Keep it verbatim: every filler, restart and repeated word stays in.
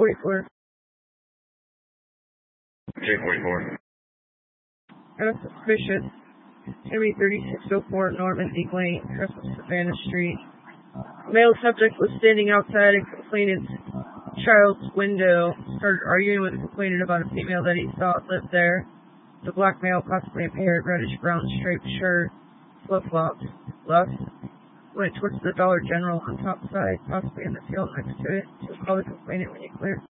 forty-four. J forty-four. Got a suspicious. It's going to be thirty-six oh four Norman Eagle Lane, Christmas Savannah Street. Male subject was standing outside a complainant's child's window, started arguing with the complainant about a female that he thought lived there. The black male, possibly impaired, reddish-brown striped shirt, flip-flops, left, went towards the Dollar General on top side, possibly in the field next to it. Just call the complainant when you clear.